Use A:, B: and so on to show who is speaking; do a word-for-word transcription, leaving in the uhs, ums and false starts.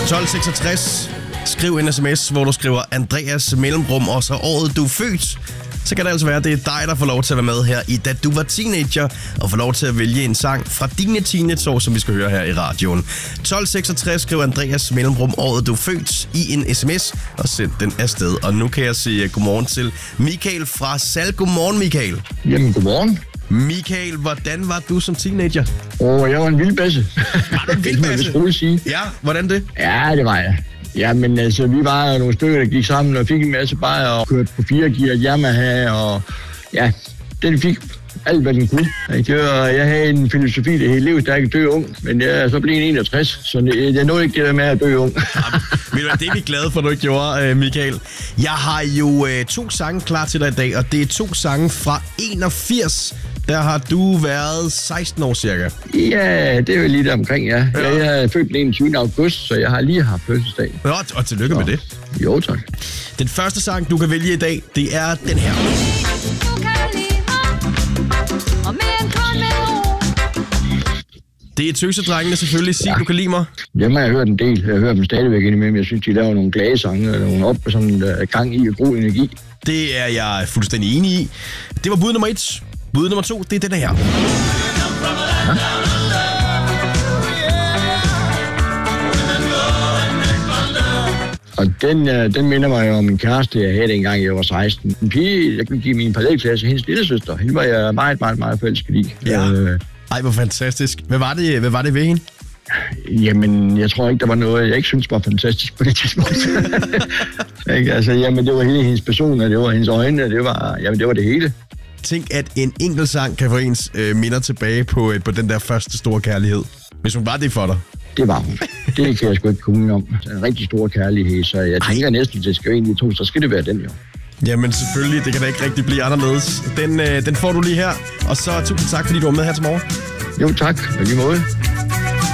A: tolv seksogtres. Skriv en sms, hvor du skriver Andreas mellemrum og så året du er født. Så kan det altså være, at det er dig, der får lov til at være med her i Da Du Var Teenager, og får lov til at vælge en sang fra dine teenageår, som vi skal høre her i radioen. tolv seksogtres, skriv Andreas mellemrum året du er født i en sms, og send den afsted. Og nu kan jeg sige godmorgen til Michael fra Sal. Godmorgen, Michael.
B: Jamen, godmorgen.
A: Michael, hvordan var du som teenager?
B: Åh, oh, jeg var en vildbasse.
A: Var du en vildbasse?
B: Det sige.
A: Ja, hvordan det?
B: Ja, det var jeg. Ja, men altså, vi var nogle stykker, der gik sammen og fik en masse bajer og kørte på fire gear Yamaha, og ja, den fik alt, hvad den kunne. Jeg havde en filosofi, det hele livet, der ikke dø ung, men jeg så blev en enogtres, så jeg nåede ikke det der med at dø ung.
A: Ved du, det er vi glade for, du ikke gjorde, Michael. Jeg har jo øh, to sange klar til dig i dag, og det er to sange fra enogfirs. Der har du været seksten år cirka.
B: Ja, det er jo lige der omkring, ja. ja. Jeg er født den enogtyvende august, så jeg har lige haft fødselsdag.
A: Ja, og tillykke så. Med det.
B: Jo, tak.
A: Den første sang, du kan vælge i dag, det er den her. Det er Tøsedrengene selvfølgelig. Sig, ja. Du kan lide mig.
B: Jamen, jeg har hørt en del. Jeg hører dem stadigvæk indimellem. Jeg synes, de laver nogle glade sange, og nogle op og sådan uh, gang i og god energi.
A: Det er jeg fuldstændig enig i. Det var bud nummer et. Bud nummer to, det er den her. Ja.
B: Og den, uh, den minder mig om en kæreste, jeg havde dengang jeg var seksten. En pige, jeg kunne give min parallelklasse, hendes lillesøster. Hende var jeg meget, meget, meget forelsket i.
A: Ja. Uh, Ej, hvor fantastisk. Hvad var det, hvad var det ved hende?
B: Jamen, jeg tror ikke, der var noget, jeg ikke synes var fantastisk på det tidspunkt. altså, jamen, det var hele hendes person, og det var hendes øjne, og det var, jamen, det var det hele.
A: Tænk, at en enkelt sang kan få ens øh, minder tilbage på, øh, på den der første store kærlighed. Hvis hun var det for dig.
B: Det var hun. Det kan jeg sgu ikke komme om. En rigtig stor kærlighed, så jeg tænker Ej. næsten, at det skal egentlig to, så skal det være den jo.
A: Jamen selvfølgelig, det kan da ikke rigtig blive anderledes. Den, øh, den får du lige her, og så tusind tak, fordi du var med her til morgen.
B: Jo tak, og lige måde.